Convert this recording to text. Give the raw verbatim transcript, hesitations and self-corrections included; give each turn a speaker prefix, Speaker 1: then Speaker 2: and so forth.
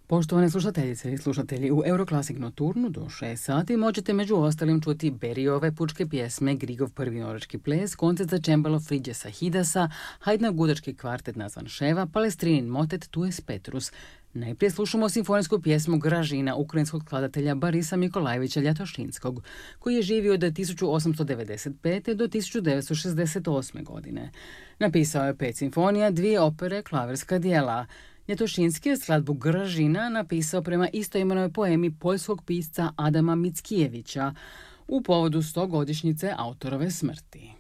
Speaker 1: Poštovane slušateljice i slušatelji, u Euroclassic Nocturnu do šest sati možete među ostalim čuti Berijove pučke pjesme, Grigov prvi norveški ples, koncert za čembalo Fridjesa Hidasa, Hajdna-gudački kvartet nazvan Ševa, Palestrinin motet Tu es Petrus. Najprije slušamo simfonijsku pjesmu Gražina ukrajinskog skladatelja Barisa Mikolajevića Ljatošinskog, koji je živio od tisuću osamsto devedeset pete. do tisuću devetsto šezdeset osme. godine. Napisao je pet simfonija, dvije opere, klavirska dijela. Ljatošinski je skladbu Gražina napisao prema istoimenoj poemi poljskog pisca Adama Mickiewicza u povodu stogodišnjice autorove smrti.